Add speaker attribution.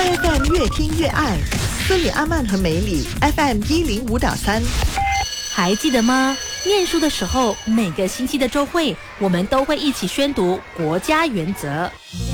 Speaker 1: 爱 FM 越听越爱，斯里阿曼和梅里 FM 105.3。
Speaker 2: 还记得吗？念书的时候，每个星期的周会，我们都会一起宣读国家原则。